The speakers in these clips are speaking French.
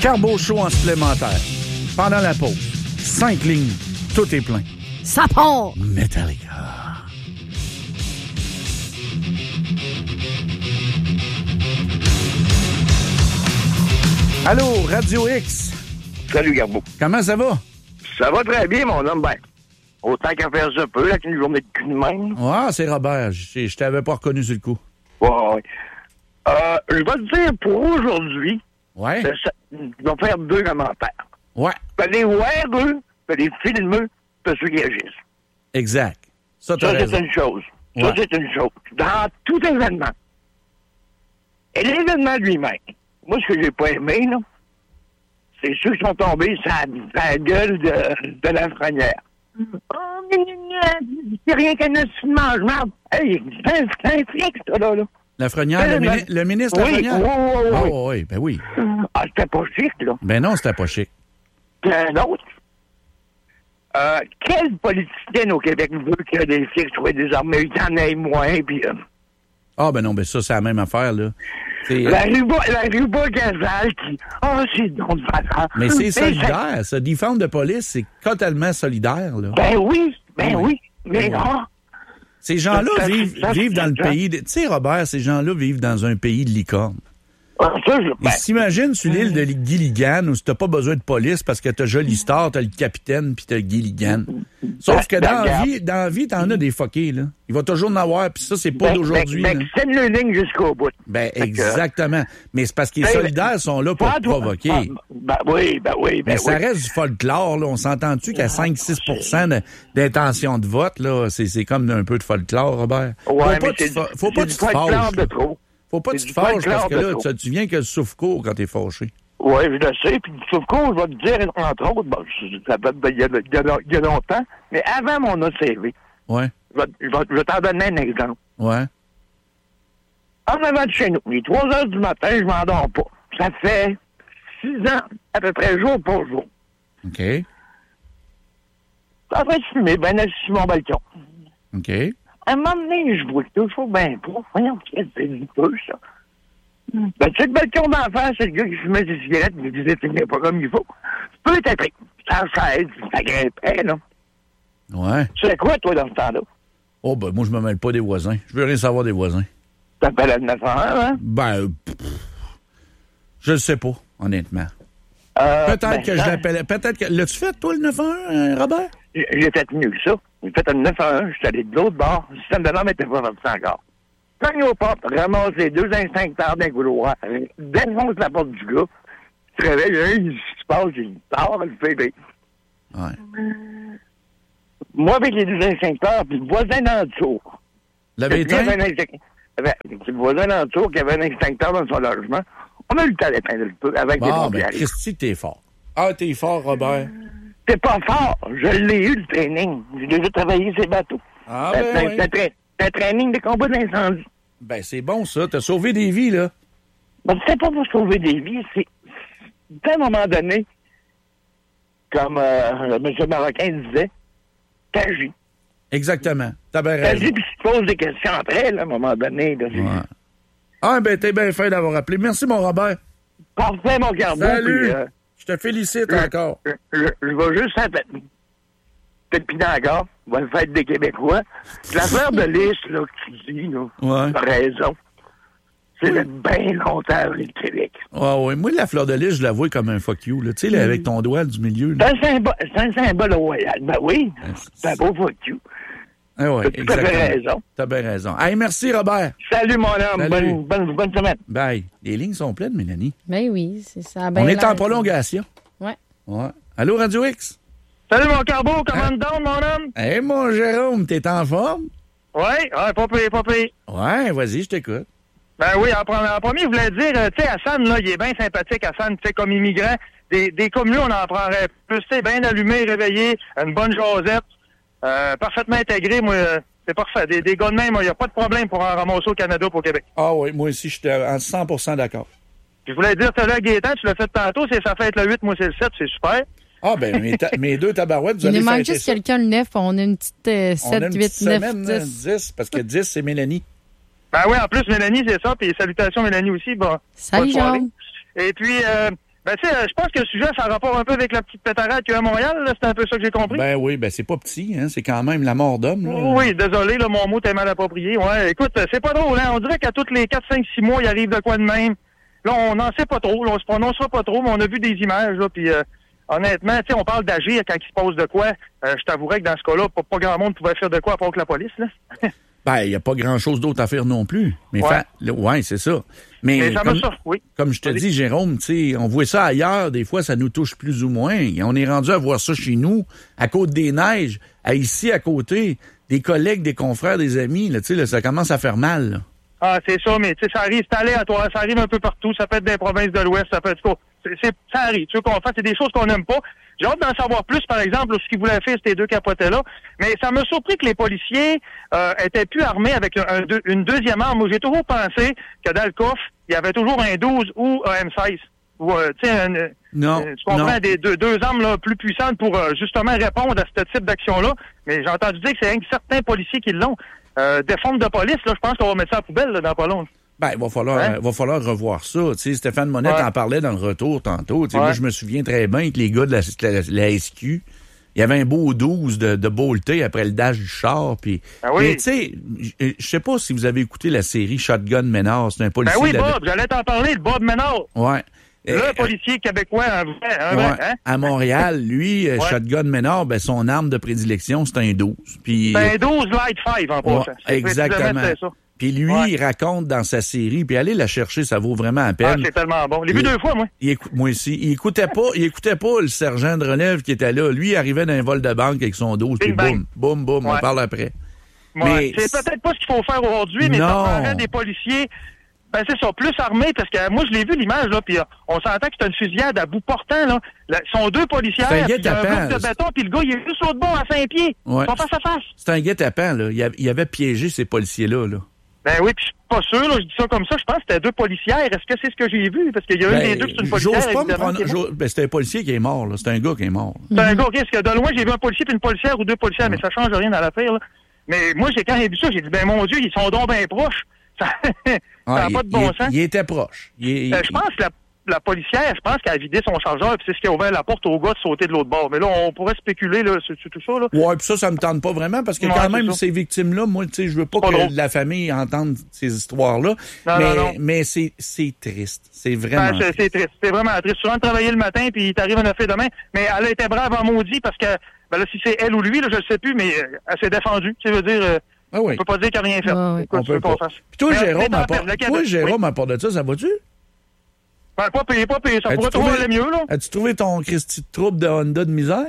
Carbo Show en supplémentaire. Pendant la pause, 5 lignes, tout est plein. Ça part! Metallica. Allô, Radio X. Salut, Garbeau. Comment ça va? Ça va très bien, mon homme. Ben, autant qu'à faire ça peu, avec une journée de cul de même. Ah, c'est Robert. Je t'avais pas reconnu sur le coup. Ouais. Je vais te dire, pour aujourd'hui, Ouais? je vais faire 2 commentaires. Ouais, Tu peux les voir, eux, tu peux les filmer, tu ceux qui agissent. exact. Ça, t'as Ça, raison. c'est une chose. Ça, Ouais. c'est une chose. Dans tout événement. Et l'événement lui-même, moi, ce que j'ai pas aimé, là, c'est ceux qui sont tombés sur la gueule de la Lafrenière. Oh, c'est rien qu'un assis de mange-marde. Hey, c'est un flic, ça, là. Lafrenière, le ministre Oui, Lafrenière? oui. Oui, ben oui. Ah, c'était pas chic, là. Ben non, c'était pas chic. Puis un autre. Quelle politicienne au Québec veut que les flics soient désarmés? Il y en ait moins, puis... Ah, ben non, ben ça, c'est la même affaire, là. C'est, La Ruba Gazal qui... Ah, c'est donc de valeur. mais c'est solidaire, ça. Défendre de police, c'est totalement solidaire, là. Ben oui. Mais non. Ces gens-là Ça, vivent dans le pays... Tu sais, Robert, ces gens-là vivent dans un pays de licorne. Ils s'imaginent sur l'île de Gilligan où t'as pas besoin de police parce que t'as Jolie Star, t'as le capitaine puis t'as Gilligan. Sauf que dans la vie, t'en as des fuckés, là. Il va toujours en avoir, puis ça, c'est pas d'aujourd'hui. Ben, c'est une ligne jusqu'au bout. Ben, exactement. Mais c'est parce que les solidaires sont là pour te provoquer. Ben oui. Mais ça reste du folklore, là. On s'entend-tu qu'à 5-6% d'intention de vote, là, c'est comme un peu de folklore, Robert? Ouais, Faut pas que tu te fâches. Faut pas que tu te fâches parce que là, tu viens que le souffle court quand t'es fâché. Oui, je le sais. Puis sauf que je vais te dire, entre autres, bon, ça date il y a longtemps, mais avant mon ACV, Ouais. je vais t'en donner un exemple. Ouais. En avant de chez nous, il est 3 heures du matin, je m'endors pas. Ça fait 6 ans, à peu près jour pour jour. OK. Je suis en train de fumer, ben assis sur mon balcon. OK. À un moment donné, je vois que toujours ben pas. Voyons, c'est du peu, ça. Ben, tu sais, le balcon d'en face, c'est le gars qui fumait des cigarettes, il me disait, tu n'es pas comme il faut. Tu peux t'appeler. Ça chaise, ça grimpait, là. Ouais. Tu sais quoi, toi, dans ce temps-là? Oh, ben, moi, je me mêle pas des voisins. Je veux rien savoir des voisins. T'appelles à 911, hein? Ben, je le sais pas, honnêtement. Peut-être que je l'appelais. Peut-être que. L'as-tu fait, toi, le 911, Robert? J'ai fait mieux que ça. J'ai fait un 911, je suis allé de l'autre bord. Le système d'alarme n'était pas sorti encore. Cogne aux portes, ramasse les 2 instincteurs d'un couloir, défonce la porte du gars, se réveille, il se passe, il sort, il fait bébé. Ouais. Moi, avec les 2 instincteurs, puis le voisin d'en dessous. L'avait éteint? Le voisin d'en dessous qui avait un extincteur dans son logement. On a eu le temps d'éteindre le feu avec des Bon, pompiers. ben, Christy, t'es fort. Ah, t'es fort, Robert. T'es pas fort. Je l'ai eu, le training. J'ai déjà travaillé ces bateaux. Ah, ben, oui. C'est un training de combat d'incendie. Ben, c'est bon, ça. T'as sauvé des vies, là. Ben, c'est pas pour sauver des vies, c'est... À un moment donné, comme M. Marocain disait, t'agis. Exactement. T'as bien raison. T'agis, puis tu te poses des questions après, là, à un moment donné. Là, Ouais. Ah, ben, t'es bien fait d'avoir appelé. Merci, mon Robert. Parfait, mon Carbo. Salut. Puis, je te félicite encore. Je vais juste pépiner encore. On va le faire des Québécois. L'affaire de liste, là, que tu dis, là, Ouais. t'as raison. C'est bien longtemps, le Québec. Ouais. Moi, la fleur de lys, je la vois comme un fuck you, là. Tu sais, là, avec ton doigt du milieu, là. C'est un symbole royal. Ben oui, c'est un beau fuck you. Ah ouais, T'as tout à fait raison. T'as bien raison. Hey, merci, Robert. Salut, mon homme. Salut. Bonne semaine. Bye. Les lignes sont pleines, Mélanie. Ben oui, c'est ça. On est en prolongation. Ouais. Allô, Radio X? Salut, mon Carbo. Comment donc, mon homme? Hey, mon Jérôme, t'es en forme? Oui, pas pire. Ouais, vas-y, je t'écoute. Ben oui, en premier, je voulais dire, tu sais, Hassan, là, il est bien sympathique, Hassan, tu sais, comme immigrant. Des comme lui, on en prendrait plus, tu sais, bien allumé, réveillé, une bonne jasette, parfaitement intégré, moi, c'est parfait. Des gars de même, il n'y a pas de problème pour en ramasser au Canada pour Québec. Ah oui, moi aussi, j'étais en 100% d'accord. Je voulais dire, t'as là, Gaétan, tu l'as fait tantôt, c'est sa fête le 8, moi c'est le 7, c'est super. Ah, ben, mes 2 tabarouettes, vous Il allez nous manque fêter juste ça. quelqu'un le 9. On a une petite 7, 8, 9, 10, parce que 10, c'est Mélanie. Ben oui, en plus, Mélanie, c'est ça, puis salutations Mélanie aussi, bon. Salut, bonne soirée. Jean. Et puis, Ben, tu sais, je pense que le sujet, ça a rapport un peu avec la petite pétarade qu'il y a à Montréal, là. C'est un peu ça que j'ai compris. Ben oui, ben c'est pas petit, hein. C'est quand même la mort d'homme, là. Oui, désolé, là, mon mot est mal approprié. Ouais, écoute, c'est pas drôle, hein. On dirait qu'à tous les 4, 5, 6 mois, il arrive de quoi de même. Là, on n'en sait pas trop, là, on se prononcera pas trop, mais on a vu des images, là, puis honnêtement, tu sais, on parle d'agir quand il se passe de quoi. Je t'avouerais que dans ce cas-là, pas grand monde pouvait faire de quoi à part que la police, là. Ben, il n'y a pas grand-chose d'autre à faire non plus. Mais ouais, c'est ça. Mais ça me sort, oui. Comme je te dis, Jérôme, tu sais, on voit ça ailleurs, des fois, ça nous touche plus ou moins. Et on est rendu à voir ça chez nous, à Côte-des-Neiges, ici à côté, des collègues, des confrères, des amis, là, tu sais, là, ça commence à faire mal, là. Ah, c'est ça, mais tu sais, ça arrive, c'est aléatoire, ça arrive un peu partout, ça peut être des provinces de l'Ouest, ça peut être ça arrive, tu veux qu'on fasse, c'est des choses qu'on n'aime pas. J'ai hâte d'en savoir plus, par exemple, ce qu'ils voulaient faire, ces deux capotés-là. Mais ça m'a surpris que les policiers étaient plus armés avec une deuxième arme. Moi, j'ai toujours pensé que dans le coffre, il y avait toujours un 12 ou un M16. Ou, tu sais, tu comprends, deux armes là, plus puissantes pour justement répondre à ce type d'action-là. Mais j'ai entendu dire que c'est certains policiers qui l'ont. Des formes de police, là, je pense qu'on va mettre ça à la poubelle là, dans pas long. Ben, il va falloir revoir ça. Tu sais, Stéphane Monette en parlait dans le retour tantôt. Tu sais, moi, je me souviens très bien que les gars de la SQ, il y avait un beau 12 de bolté après le dash du char. Puis, mais tu sais, je sais pas si vous avez écouté la série Shotgun Ménard. C'est un policier. Ben oui, Bob, j'allais t'en parler, le Bob Ménard. Ouais. Le policier québécois, un vrai, hein? À Montréal, lui, Shotgun Ménard, ben, son arme de prédilection, c'est un 12. Puis, c'est un 12 Light 5, en passant. Exactement. Puis lui, il raconte dans sa série, puis allez la chercher, ça vaut vraiment la peine. Ah, c'est tellement bon. Je l'ai vu 2 fois, moi. Moi aussi. Il écoutait pas le sergent de relève qui était là. Lui, il arrivait d'un vol de banque avec son 12, puis boum, on parle après. Mais c'est peut-être pas ce qu'il faut faire aujourd'hui, mais ça prendrait des policiers. Ben, c'est ça, plus armés, parce que moi, je l'ai vu l'image, là, puis on s'entend que c'est une fusillade à bout portant, là. Sont 2 policières, puis il y a un bloc de béton, puis le gars, il est juste au bord à 5 pieds. Ouais. Ils sont face à face. C'est un guet-apens, là. Il avait piégé ces policiers-là, là. Ben oui, puis je suis pas sûr, là, je dis ça comme ça, je pense que c'était 2 policières. Est-ce que c'est ce que j'ai vu? Parce qu'il y a un des deux qui est une policière, c'est un policier qui est mort, là. C'est un gars qui est mort. C'est un gars, parce que de loin, j'ai vu un policier puis une policière ou 2 policières, mais ça change rien dans l'affaire, là. Mais moi, quand j'ai vu ça, j'ai dit, ben mon Dieu, ils sont donc bien proches. Ça n'a pas de bon sens. Il était proche. Je pense que la policière, je pense qu'elle a vidé son chargeur, puis c'est ce qui a ouvert la porte au gars de sauter de l'autre bord. Mais là, on pourrait spéculer là, sur tout ça. Là. Ouais, puis ça me tente pas vraiment, parce que quand même, ces victimes-là, moi, tu sais, je veux pas que la famille entende ces histoires-là. Mais c'est triste. C'est vraiment triste. C'est triste. C'est vraiment triste. Souvent de travailler le matin, puis il t'arrive un affaire demain. Mais elle a été brave en maudit, parce que, ben là, si c'est elle ou lui, là, je le sais plus, mais elle s'est défendue. Tu veux dire... On peut pas dire qu'il n'y a rien fait. Oui. On peut pas. Puis toi, Jérôme, à part de ça va-tu? Ben, pas payé. Ça pourrait trouver le mieux, là. As-tu trouvé ton Christy de trouble de Honda de misère?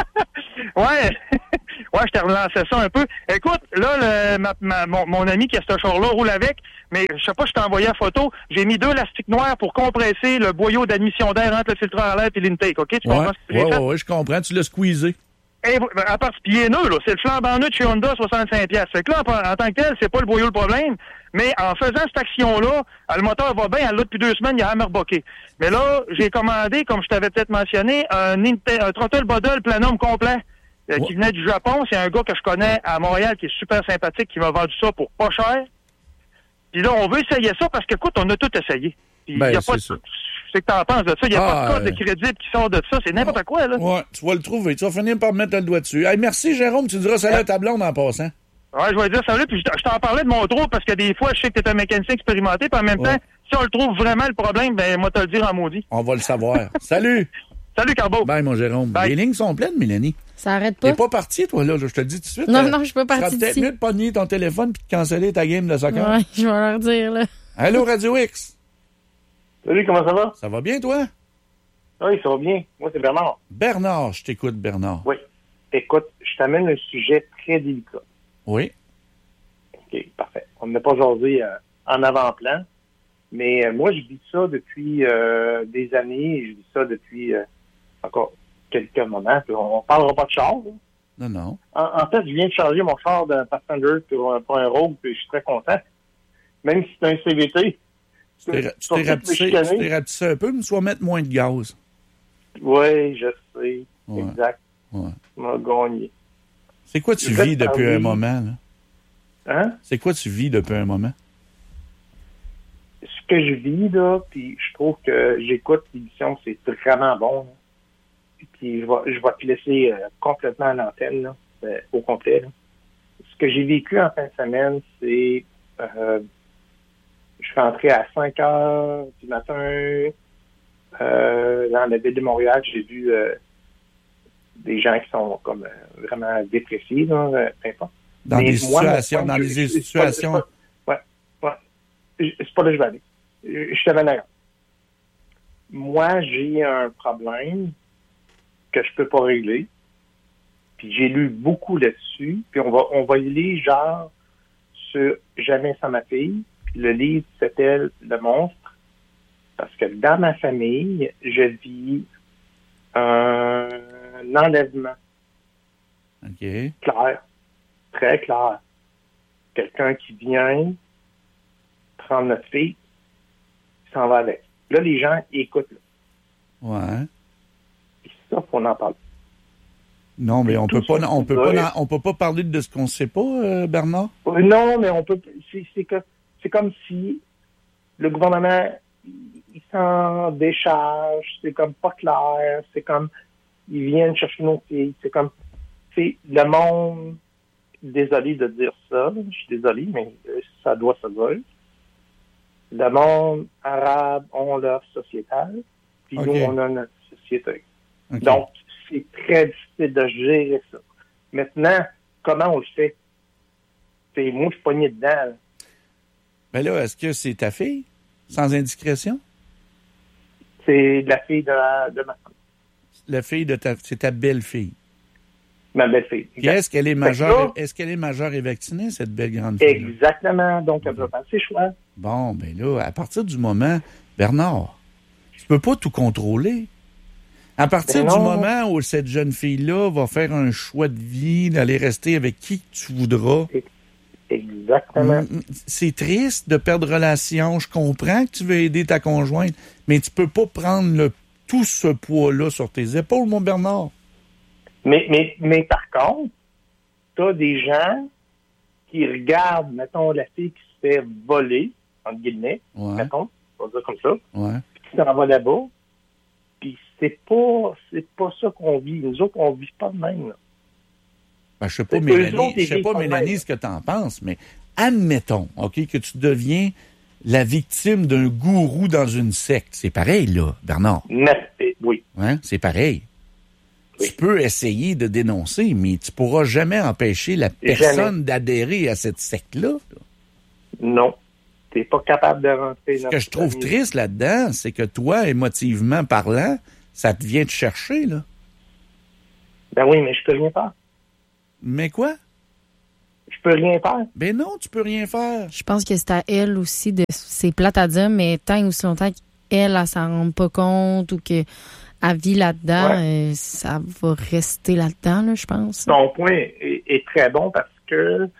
Ouais, je t'ai relancé ça un peu. Écoute, là, mon ami qui a ce char-là roule avec, mais je sais pas, je t'ai envoyé la photo. J'ai mis 2 élastiques noirs pour compresser le boyau d'admission d'air entre le filtreur à l'air et l'intake, OK? Tu comprends ce que j'ai fait? Ouais, je comprends. Tu l'as squeezé. Et à part ce pied nœud, là, c'est le flambant nœud de chez Honda, 65$. Fait que là, en tant que tel, c'est pas le boyau le problème, mais en faisant cette action-là, le moteur va bien, elle l'a depuis 2 semaines, il a hammerbocké. Mais là, j'ai commandé, comme je t'avais peut-être mentionné, un throttle bottle Planum complet qui venait du Japon. C'est un gars que je connais à Montréal qui est super sympathique, qui m'a vendu ça pour pas cher. Puis là, on veut essayer ça parce qu'écoute, on a tout essayé. Puis y a pas c'est que t'en penses de ça. Il n'y a pas de code de crédit qui sort de ça. C'est n'importe quoi, là. Ouais, tu vas le trouver. Tu vas finir par mettre le doigt dessus. Hey, merci, Jérôme. Tu diras salut à ta blonde en passant. Ouais, je vais dire salut. Puis je t'en parlais de mon trou parce que des fois, je sais que t'es un mécanicien expérimenté. Puis en même temps, si on le trouve vraiment le problème, ben, moi, te le dire en maudit. On va le savoir. Salut. Salut, Carbo. Bye, mon Jérôme. Bye. Les lignes sont pleines, Mélanie. Ça arrête pas. T'es pas parti, toi, là. Je te le dis tout de suite. Non, je suis pas parti. Ça serait peut-être mieux de pogner ton téléphone puis de canceller ta game de soccer. Ouais, je vais leur dire, là. Allô, Radio X. Salut, comment ça va? Ça va bien, toi? Oui, ça va bien. Moi, c'est Bernard. Bernard, je t'écoute, Bernard. Oui. Écoute, je t'amène un sujet très délicat. Oui. OK, parfait. On n'a pas jasé en avant-plan, mais moi, je vis ça depuis des années. Je vis ça depuis encore quelques moments. On parlera pas de char. Là. Non. En fait, je viens de changer mon char d'un Pathfinder pour un Rogue, puis je suis très content. Même si c'est un CVT. Tu t'es rapetissé un peu, mais tu vas mettre moins de gaz. Oui, je sais. Ouais. Exact. Ouais. On a gagné. C'est quoi tu vis depuis un moment, là? Hein? C'est quoi tu vis depuis un moment? Je que je vis, là, puis je trouve que j'écoute l'émission, c'est vraiment bon. Là. Puis je vais te laisser complètement à l'antenne, là, au complet. Là. Ce que j'ai vécu en fin de semaine, c'est je suis rentré à 5 heures du matin dans la ville de Montréal. J'ai vu des gens qui sont comme vraiment dépressifs, là, peu importe. Dans des situations. C'est pas là que je vais aller. Je te mène ailleurs. Moi, j'ai un problème que je peux pas régler. Puis j'ai lu beaucoup là-dessus. Puis on va y lire genre sur Jamais sans ma fille. Puis le livre s'appelle Le monstre. Parce que dans ma famille, je vis un enlèvement. OK. Clair. Très clair. Quelqu'un qui vient prendre notre fille, il s'en va avec. Là, les gens écoutent. Là. Ouais. Puis ça, faut en parler. Non, mais on peut pas parler de ce qu'on sait pas, Bernard? Non, mais on peut. C'est comme si le gouvernement il s'en décharge. C'est comme pas clair. C'est comme ils viennent chercher nos filles. C'est comme le monde. Désolé de dire ça. Je suis désolé, mais ça doit se dire. Le monde arabe ont leur sociétal, puis nous, on a notre société. Okay. Donc, c'est très difficile de gérer ça. Maintenant, comment on le fait? Moi, je suis pogné dedans. Là. Ben là, est-ce que c'est ta fille, sans indiscrétion? C'est la fille de ma femme. La fille c'est ta belle-fille? Ma belle-fille. Puis est-ce qu'elle est majeure? Est-ce qu'elle est majeure et vaccinée, cette belle grande fille? Exactement. Donc, elle peut faire ses choix. Bon, ben là, à partir du moment, Bernard, tu peux pas tout contrôler. À partir du moment où cette jeune fille-là va faire un choix de vie, d'aller rester avec qui tu voudras. Exactement. C'est triste de perdre relation. Je comprends que tu veux aider ta conjointe, mais tu peux pas prendre tout ce poids-là sur tes épaules, mon Bernard. Mais par contre, t'as des gens qui regardent, mettons, la fille qui se fait voler, entre guillemets, mettons, on va dire comme ça, qui s'en va là-bas, puis c'est pas ça qu'on vit. Nous autres, on vit pas de même, là. Ben, je sais pas, Mélanie, ce que t'en penses, mais admettons, OK, que tu deviens la victime d'un gourou dans une secte. C'est pareil, là, Bernard. Oui. Hein? C'est pareil. Oui. Tu peux essayer de dénoncer, mais tu pourras jamais empêcher la personne d'adhérer à cette secte-là. Non. T'es pas capable de rentrer. Ce que je trouve triste là-dedans, c'est que toi, émotivement parlant, ça te vient te chercher, là. Ben oui, mais je peux rien faire. Mais quoi? Je peux rien faire. Ben non, tu peux rien faire. Je pense que c'est à elle aussi de... C'est plate à dire, mais tant aussi longtemps qu'elle s'en rend pas compte ou qu'elle vit là-dedans, ça va rester là-dedans, là, je pense. Ton point est très bon parce que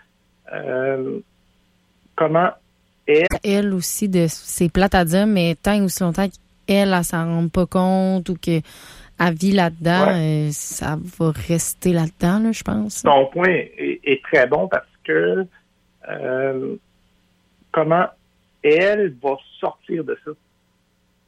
comment elle aussi de... C'est plate à dire, mais tant aussi longtemps qu'elle s'en rend pas compte ou qu'elle vit là-dedans, ça va rester là-dedans, là, je pense. Ton point est très bon parce que comment elle va sortir de ça.